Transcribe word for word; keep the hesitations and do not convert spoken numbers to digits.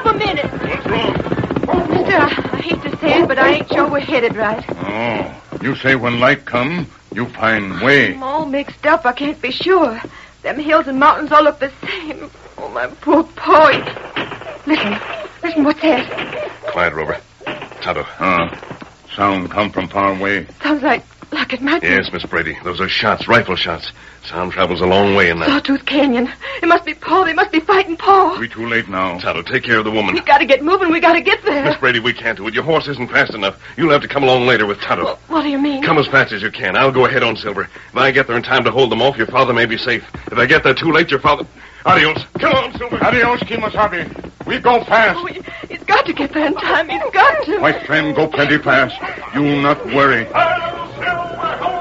up a minute. What's wrong? Mister, I, I hate to say it, but I ain't sure we're headed right. Oh, you say when light come, you find way. I'm all mixed up. I can't be sure. Them hills and mountains all look the same. Oh, my poor boy. Listen. Listen, what's that? Quiet, Rover. Tonto. Huh? Sound come from far away. Sounds like, like it might be. Yes, Miss Brady. Those are shots, rifle shots. Sound travels a long way in that. Sawtooth Canyon. It must be Paul. They must be fighting Paul. We too late now. Tonto, take care of the woman. We gotta get moving. We gotta get there. Miss Brady, we can't do it. Your horse isn't fast enough. You'll have to come along later with Tonto. Well, what do you mean? Come as fast as you can. I'll go ahead on Silver. If I get there in time to hold them off, your father may be safe. If I get there too late, your father... Adios. Come on, Silver. Adios, Kemosabe. We go fast. Oh, he, he's got to get there in time. He's got to. My friend, go plenty fast. You not worry. Silver,